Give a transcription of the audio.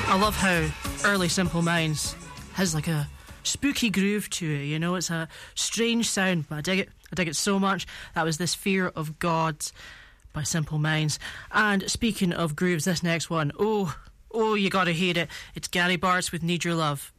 I love how early Simple Minds has like a spooky groove to it, you know. It's a strange sound, but I dig it so much. That was This Fear of God by Simple Minds. And speaking of grooves, this next one, oh, you gotta hear it. It's Gary Bartz with Need Your Love.